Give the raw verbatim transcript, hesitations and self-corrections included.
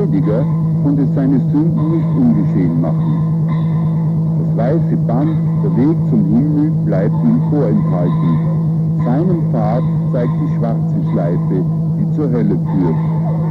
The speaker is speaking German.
Heiliger konnte seine Sünden nicht ungeschehen machen. Das weiße Band, der Weg zum Himmel, bleibt ihm vorenthalten. Seinen Pfad zeigt die schwarze Schleife, die zur Hölle führt.